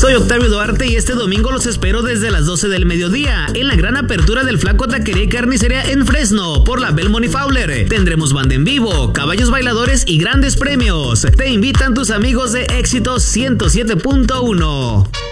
Soy Octavio Duarte y este domingo los espero desde las 12 del mediodía en la gran apertura del Flaco Taquería y Carnicería en Fresno por la Belmont y Fowler. Tendremos banda en vivo, caballos bailadores y grandes premios. Te invitan tus amigos de Éxito 107.1.